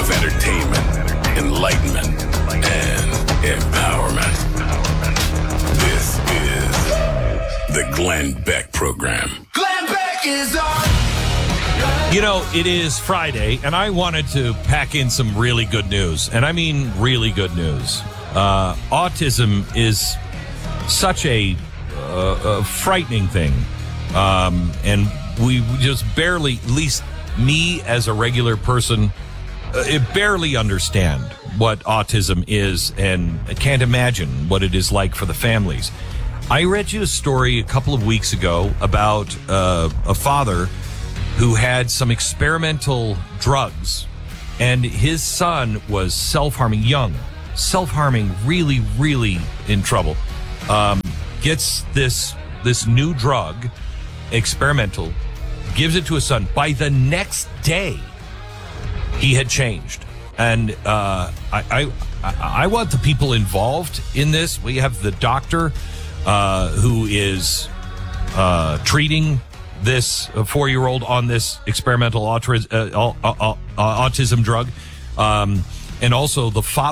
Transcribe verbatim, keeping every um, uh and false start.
of entertainment, enlightenment, and empowerment. This is the Glenn Beck Program. Glenn Beck is on. You know, it is Friday, and I wanted to pack in some really good news. And I mean really good news. Uh, autism is such a, uh, a frightening thing. Um, and we just barely, at least me as a regular person, uh, barely understand what autism is, and I can't imagine what it is like for the families. I read you a story a couple of weeks ago about uh, a father who had some experimental drugs, and his son was self-harming, young, self-harming, really, really in trouble. Um, gets this this new drug, experimental, gives it to his son. By the next day, he had changed. And uh, I, I I want the people involved in this. We have the doctor uh, who is uh, treating this four-year-old on this experimental autism, uh, uh, uh, autism drug, um, and also the father.